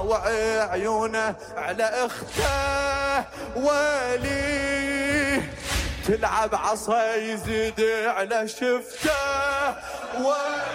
وعيونه على اخته ولي تلعب عصا يزيد على شفته